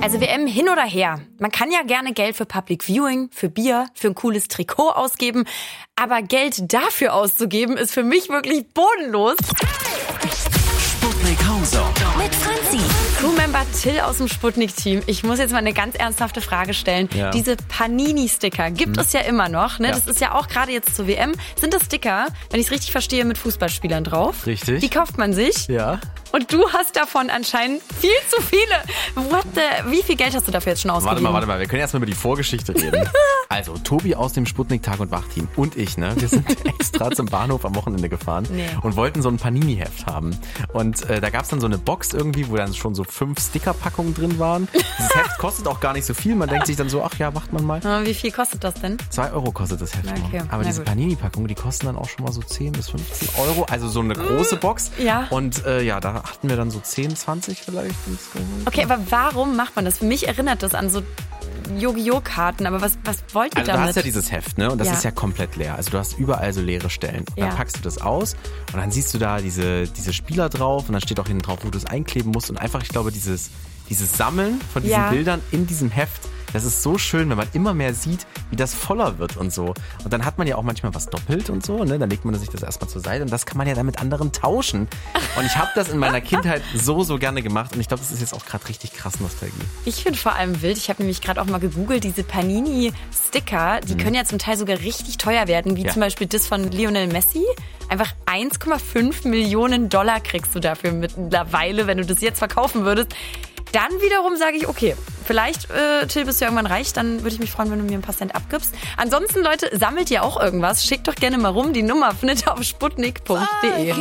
Also WM hin oder her. Man kann ja gerne Geld für Public Viewing, für Bier, für ein cooles Trikot ausgeben. Aber Geld dafür auszugeben, ist für mich wirklich bodenlos. Sputnik Homezone Mit Franzi. Crewmember Till aus dem Sputnik-Team. Ich muss jetzt mal eine ganz ernsthafte Frage stellen. Ja. Diese Panini-Sticker gibt es ja immer noch. Ne? Ja. Das ist ja auch gerade jetzt zur WM. Sind das Sticker, wenn ich es richtig verstehe, mit Fußballspielern drauf? Richtig. Die kauft man sich. Ja. Und du hast davon anscheinend viel zu viele. Wie viel Geld hast du dafür jetzt schon ausgegeben? Warte mal. Wir können erstmal über die Vorgeschichte reden. Also, Tobi aus dem Sputnik Tag- und Wach-Team und ich, ne? Wir sind extra zum Bahnhof am Wochenende gefahren und wollten so ein Panini-Heft haben. Und da gab's dann so eine Box irgendwie, wo dann schon so 5 Sticker-Packungen drin waren. Dieses Heft kostet auch gar nicht so viel. Man denkt sich dann so, ach ja, macht man mal. Wie viel kostet das denn? 2 € kostet das Heft Okay, nur. Aber na diese gut. Panini-Packungen, die kosten dann auch schon mal so 10 bis 15 €. Also so eine große Box. Ja. Und da hatten wir dann so 10, 20 vielleicht. Okay, aber warum macht man das? Für mich erinnert das an so Yu-Gi-Oh-Karten, aber was wollt ihr Also da damit? hast du ja dieses Heft, ne? Und das ist ja komplett leer. Also du hast überall so leere Stellen. Und Ja. dann packst du das aus und dann siehst du da diese Spieler drauf und dann steht auch hinten drauf, wo du es einkleben musst. Und einfach, ich glaube, dieses Sammeln von diesen Bildern in diesem Heft, das ist so schön, wenn man immer mehr sieht, wie das voller wird und so. Und dann hat man ja auch manchmal was doppelt und so, ne? Dann legt man sich das erstmal zur Seite und das kann man ja dann mit anderen tauschen. Und ich habe das in meiner Kindheit so gerne gemacht und ich glaube, das ist jetzt auch gerade richtig krass Nostalgie. Ich finde vor allem wild, ich habe nämlich gerade auch mal gegoogelt, diese Panini-Sticker, die können ja zum Teil sogar richtig teuer werden, wie zum Beispiel das von Lionel Messi. Einfach 1,5 Millionen $ kriegst du dafür mittlerweile, wenn du das jetzt verkaufen würdest. Dann wiederum sage ich, okay, vielleicht, Till, bist du irgendwann reich, dann würde ich mich freuen, wenn du mir ein paar Cent abgibst. Ansonsten, Leute, sammelt ihr auch irgendwas? Schickt doch gerne mal rum. Die Nummer findet ihr auf sputnik.de.